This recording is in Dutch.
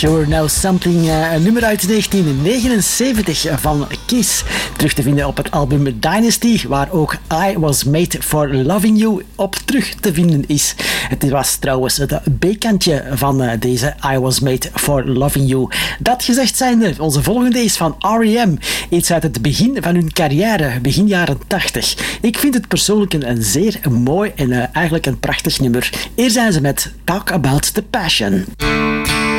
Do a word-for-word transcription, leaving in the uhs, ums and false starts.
Sure Now Something, uh, een nummer uit negentien negenenzeventig van Kiss. Terug te vinden op het album Dynasty, waar ook I Was Made For Loving You op terug te vinden is. Het was trouwens het B-kantje van uh, deze I Was Made For Loving You. Dat gezegd zijnde, onze volgende is van R E M. Iets uit het begin van hun carrière, begin jaren tachtig. Ik vind het persoonlijk een, een zeer mooi en uh, eigenlijk een prachtig nummer. Hier zijn ze met Talk About The Passion.